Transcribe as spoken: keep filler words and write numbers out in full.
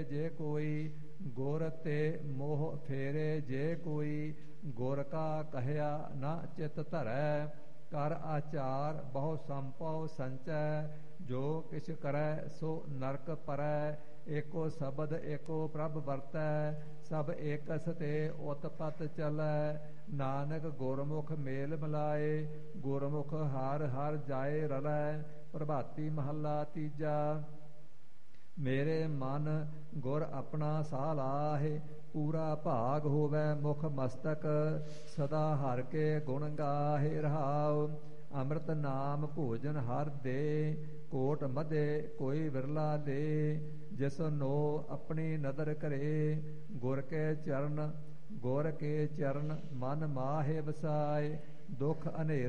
ਜੇ ਕੋਈ ਗੁਰ ਤੇ ਮੋਹ ਫੇਰੇ, ਜੇ ਕੋਈ ਗੁਰ ਕਾ ਕਹਿਆ ਨਾ ਚਿਤ ਧਰੈ। ਕਰ ਆਚਾਰ ਬਹੁ ਸੰਪਉ ਸੰਚੈ, ਜੋ ਕਿਛ ਕਰੈ ਸੋ ਨਰਕ ਪਰੈ। ਏਕੋ ਸ਼ਬਦ ਏਕੋ ਪ੍ਰਭ ਵਰਤੈ, ਸਭ ਏਕਸ ਤੇ ਉਤਪਤ ਚਲੈ। ਨਾਨਕ ਗੁਰਮੁਖ ਮੇਲ ਮਿਲਾਏ, ਗੁਰਮੁਖ ਹਰ ਹਰ ਜਾਏ ਰਲੈ। ਪ੍ਰਭਾਤੀ ਮਹੱਲਾ ਤੀਜਾ। ਮੇਰੇ ਮਨ ਗੁਰ ਆਪਣਾ ਸਾਹ ਲਾਹੇ, ਪੂਰਾ ਭਾਗ ਹੋਵੈ ਮੁਖ ਮਸਤਕ। ਸਦਾ ਹਰਿ ਕੇ ਗੁਣ ਗਾਹੇ ਰਹਾਉ, ਅੰਮ੍ਰਿਤ ਨਾਮ ਭੋਜਨ ਹਰ ਦੇ। ਕੋਟ ਮਧੇ ਕੋਈ ਵਿਰਲਾ ਦੇ, ਜਿਸ ਨੋ ਆਪਣੀ ਨਦਰ ਕਰੇ। ਗੁਰ ਕੇ ਚਰਨ ਗੁਰ ਕੇ ਚਰਨ ਮਨ ਮਾਹੇ ਵਸਾਏ, ਦੁਖ ਹਨੇਰ